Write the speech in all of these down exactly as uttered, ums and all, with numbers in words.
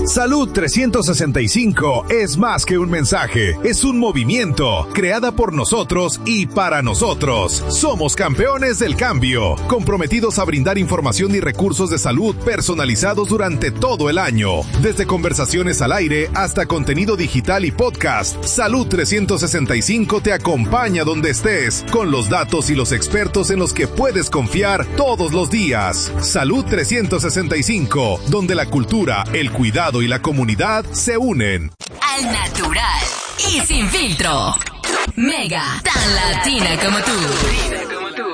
Salud trescientos sesenta y cinco es más que un mensaje, es un movimiento, creada por nosotros y para nosotros. Somos campeones del cambio, comprometidos a brindar información y recursos de salud personalizados durante todo el año. Desde conversaciones al aire hasta contenido digital y podcast, Salud trescientos sesenta y cinco te acompaña donde estés, con los datos y los expertos en los que puedes confiar todos los días. Salud trescientos sesenta y cinco, donde la cultura, el cuidado y la comunidad se unen. Al natural y sin filtro. Mega, tan latina como tú.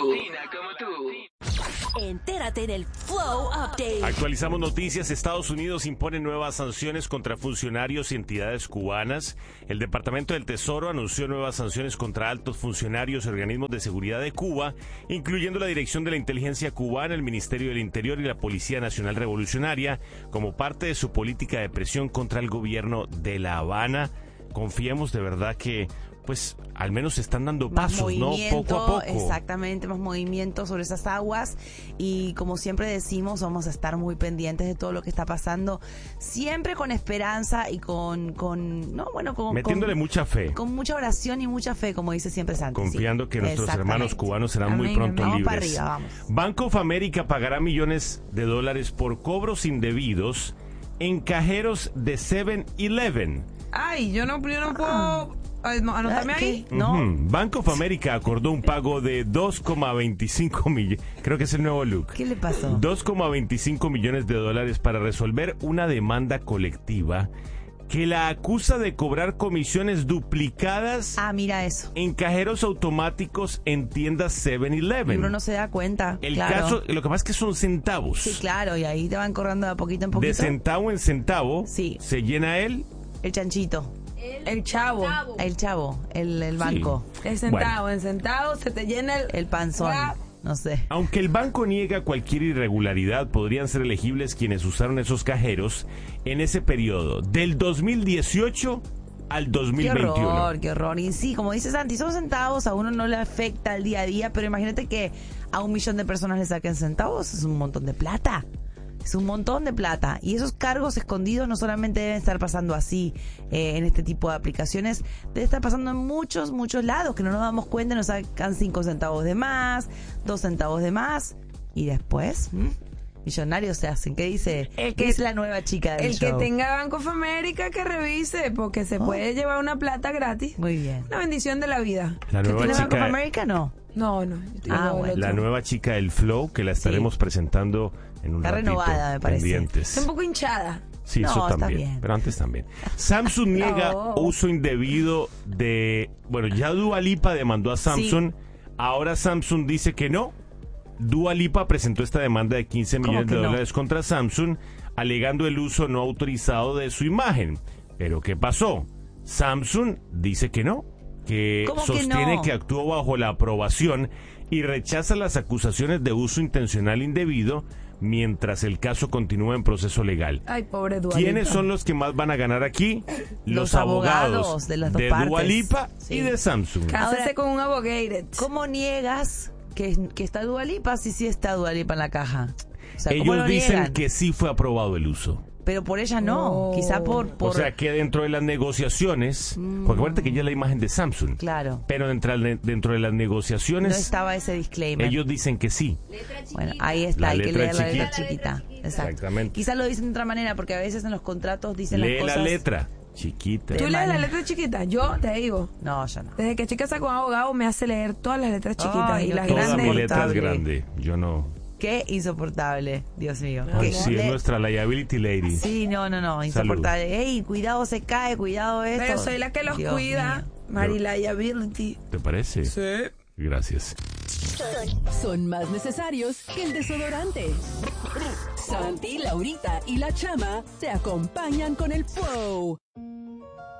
Entérate en el Flow Update. Actualizamos noticias. Estados Unidos impone nuevas sanciones contra funcionarios y entidades cubanas. El Departamento del Tesoro anunció nuevas sanciones contra altos funcionarios y organismos de seguridad de Cuba, incluyendo la Dirección de la Inteligencia Cubana, el Ministerio del Interior y la Policía Nacional Revolucionaria, como parte de su política de presión contra el gobierno de La Habana. Confiemos de verdad que pues al menos se están dando pasos, ¿no? Poco a poco. Exactamente, más movimiento sobre esas aguas y como siempre decimos, vamos a estar muy pendientes de todo lo que está pasando, siempre con esperanza y con, con no, bueno, con... Metiéndole con, mucha fe. Con mucha oración y mucha fe, como dice siempre Santi. Confiando sí, que nuestros hermanos cubanos serán amén, muy pronto vamos libres. Para arriba, vamos. Bank of America pagará millones de dólares por cobros indebidos en cajeros de seven eleven. Ay, yo no, yo no puedo... Anótame ahí. No. Uh-huh. Bank of America acordó un pago de dos coma veinticinco millones. Creo que es el nuevo look. ¿Qué le pasó? dos coma veinticinco millones de dólares para resolver una demanda colectiva que la acusa de cobrar comisiones duplicadas. Ah, mira eso. En cajeros automáticos en tiendas seven eleven. Uno no se da cuenta. El claro. caso, lo que pasa es que son centavos. Sí, claro, y ahí te van corriendo de poquito en poquito. De centavo en centavo. Sí. Se llena él. El chanchito. El, el chavo. El chavo, el, el banco. Sí. El centavo, bueno. En centavo se te llena el... El panzón, ah. no sé. Aunque el banco niega cualquier irregularidad, podrían ser elegibles quienes usaron esos cajeros en ese periodo, del dos mil dieciocho al dos mil veintiuno. Qué horror, qué horror. Y sí, como dice Santi, son centavos, a uno no le afecta el día a día, pero imagínate que a un millón de personas le saquen centavos, es un montón de plata. Es un montón de plata. Y esos cargos escondidos no solamente deben estar pasando así eh, en este tipo de aplicaciones, debe estar pasando en muchos, muchos lados, que no nos damos cuenta, nos sacan cinco centavos de más, dos centavos de más, y después, ¿m? millonarios se hacen. ¿Qué dice? El que es la nueva chica del El show? que tenga Bank of America que revise, porque se oh. puede llevar una plata gratis. Muy bien. Una bendición de la vida. La nueva ¿Tiene chica... Bank of America? No. No, no. Ah, bueno. La nueva chica del Flow, que la estaremos sí. presentando en un Está ratito. renovada, me parece. Pendientes. Está un poco hinchada. Sí, no, eso también. Bien. Pero antes también. Samsung niega no. uso indebido de... Bueno, ya Dua Lipa demandó a Samsung. Sí. Ahora Samsung dice que no. Dua Lipa presentó esta demanda de quince millones de dólares no? contra Samsung, alegando el uso no autorizado de su imagen. ¿Pero qué pasó? Samsung dice que no. Que sostiene que, no? que actuó bajo la aprobación y rechaza las acusaciones de uso intencional indebido mientras el caso continúa en proceso legal. Ay, pobre Dua Lipa. ¿Quiénes son los que más van a ganar aquí? Los, los abogados, abogados de las dos de partes. Dua Lipa sí. y de Samsung. Cásese con un abogado. ¿Cómo niegas que, que está Dua Lipa si sí está Dua Lipa en la caja? O sea, ellos dicen niegan? que sí fue aprobado el uso. Pero por ella no, oh. quizá por, por... O sea, que dentro de las negociaciones... Mm. Porque acuérdate que ella es la imagen de Samsung. Claro. Pero dentro, dentro de las negociaciones... No estaba ese disclaimer. Ellos dicen que sí. Bueno, ahí está, la hay que leer chiquita. la letra chiquita. Exacto. Exactamente. Quizá lo dicen de otra manera, porque a veces en los contratos dicen Lee las cosas... la letra chiquita. ¿Tú lees la letra chiquita? Yo te digo. No, yo no. Desde que chica saco un abogado me hace leer todas las letras chiquitas. Ay, y las toda grandes. mi letra es grande. Yo no... Qué insoportable, Dios mío. Ay, ¿Qué? sí, Le... es nuestra liability lady. Sí, no, no, no, insoportable. Salud. Ey, cuidado se cae, cuidado esto. Pero soy la que los Dios cuida. Mari liability. ¿Te parece? Sí. Gracias. Son, son más necesarios que el desodorante. Santi, Laurita y la Chama te acompañan con el Flow.